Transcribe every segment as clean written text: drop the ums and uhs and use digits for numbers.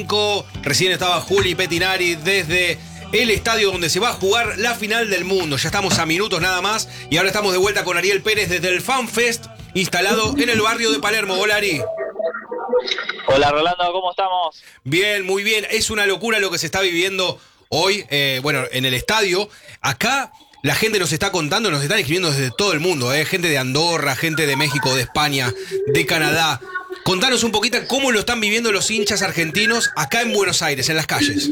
5. Recién estaba Juli Pettinari desde el estadio donde se va a jugar la final del mundo. Ya estamos a minutos nada más y ahora estamos de vuelta con Ariel Pérez desde el FanFest instalado en el barrio de Palermo. Hola, Ari. Hola, Rolando, ¿cómo estamos? Bien, muy bien. Es una locura lo que se está viviendo hoy, en el estadio. Acá la gente nos está contando, nos están escribiendo desde todo el mundo, gente de Andorra, gente de México, de España, de Canadá. Contanos un poquito cómo lo están viviendo los hinchas argentinos acá en Buenos Aires, en las calles.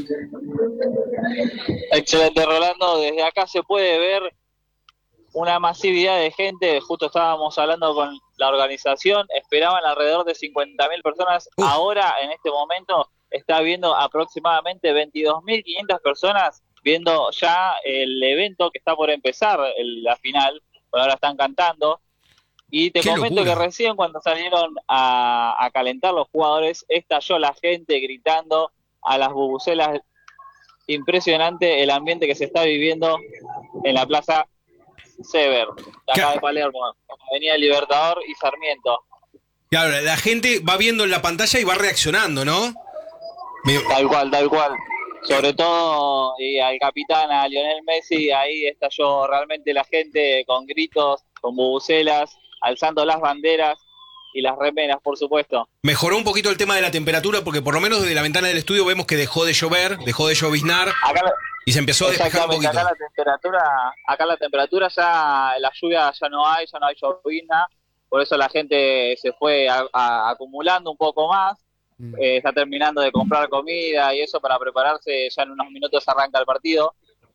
Excelente, Rolando. Desde acá se puede ver una masividad de gente. Justo estábamos hablando con la organización, esperaban alrededor de 50.000 personas. Ahora, en este momento, está viendo aproximadamente 22.500 personas viendo ya el evento que está por empezar, la final. Bueno, ahora están cantando. Y te comento que recién cuando salieron a calentar los jugadores, estalló la gente gritando a las bubucelas. Impresionante el ambiente que se está viviendo en la Plaza Sever, de acá de Palermo, Avenida Libertador y Sarmiento. Claro, la gente va viendo en la pantalla y va reaccionando, ¿no? Tal cual. Sobre todo al capitán, a Lionel Messi, ahí estalló realmente la gente con gritos, con bubucelas, alzando las banderas y las remeras, por supuesto. Mejoró un poquito el tema de la temperatura, porque por lo menos desde la ventana del estudio vemos que dejó de llover, dejó de lloviznar y se empezó a despejar un poquito. Acá la temperatura ya, la lluvia ya no hay llovizna, por eso la gente se fue acumulando un poco más, está terminando de comprar comida y eso para prepararse, ya en unos minutos arranca el partido.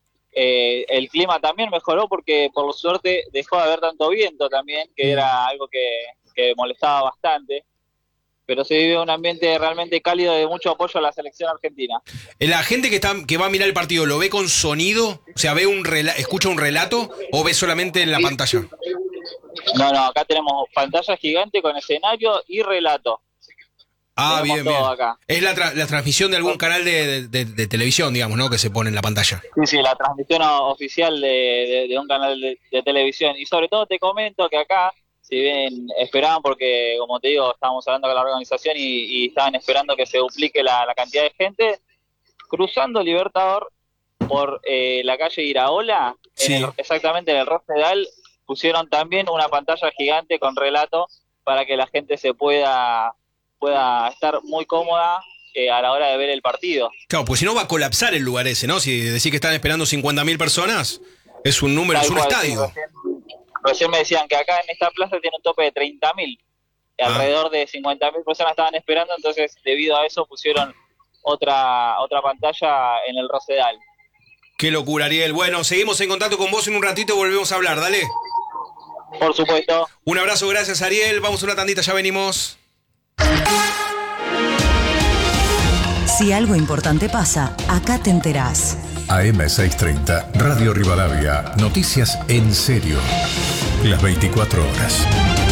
El clima también mejoró porque por suerte dejó de haber tanto viento también, que era algo que molestaba bastante, pero se vive un ambiente realmente cálido de mucho apoyo a la selección argentina. ¿La gente que va a mirar el partido lo ve con sonido? O sea, ¿escucha un relato o ve solamente en la pantalla? No, acá tenemos pantalla gigante con escenario y relato. Bien. Acá. Es la transmisión de algún canal de televisión, digamos, ¿no? Que se pone en la pantalla. Sí, la transmisión oficial de un canal de televisión. Y sobre todo te comento que acá, si bien esperaban, porque como te digo, estábamos hablando con la organización y estaban esperando que se duplique la cantidad de gente, cruzando Libertador por la calle Iraola, exactamente en el Rosedal, pusieron también una pantalla gigante con relato para que la gente se pueda estar muy cómoda a la hora de ver el partido. Claro, pues si no va a colapsar el lugar ese, ¿no? Si decís que están esperando 50.000 personas, es un número, es un estadio. Recién me decían que acá en esta plaza tiene un tope de 30.000. Alrededor de 50.000 personas estaban esperando, entonces debido a eso pusieron otra pantalla en el Rosedal. Qué locura, Ariel. Bueno, seguimos en contacto con vos en un ratito y volvemos a hablar, dale. Por supuesto. Un abrazo, gracias, Ariel. Vamos a una tandita, ya venimos. Si algo importante pasa, acá te enterás. AM630, Radio Rivadavia, noticias en serio. Las 24 horas.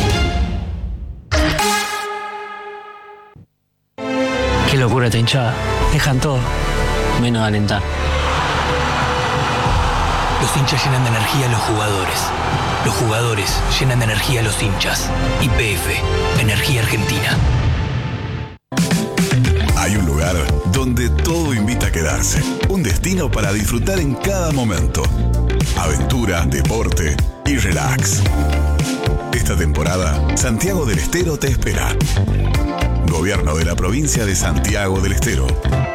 Qué locura esta hinchada. Dejan todo, menos alentar. Los hinchas llenan de energía a los jugadores. Los jugadores llenan de energía a los hinchas. YPF, Energía Argentina. Hay un lugar donde todo invita a quedarse. Un destino para disfrutar en cada momento. Aventura, deporte y relax. Esta temporada, Santiago del Estero te espera. Gobierno de la provincia de Santiago del Estero.